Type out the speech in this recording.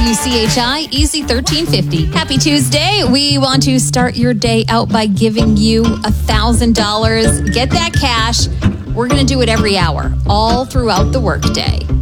WCHI Easy 1350. Happy Tuesday. We want to start your day out by giving you $1,000. Get that cash. We're going to do it every hour, all throughout the workday.